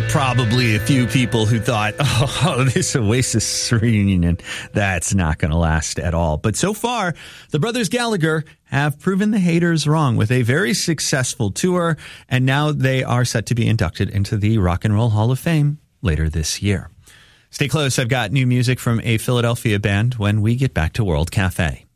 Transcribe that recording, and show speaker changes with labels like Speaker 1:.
Speaker 1: were probably a few people who thought, oh, this Oasis reunion, that's not going to last at all. But so far, the Brothers Gallagher have proven the haters wrong with a very successful tour, and now they are set to be inducted into the Rock and Roll Hall of Fame later this year. Stay close. I've got new music from a Philadelphia band when we get back to World Cafe.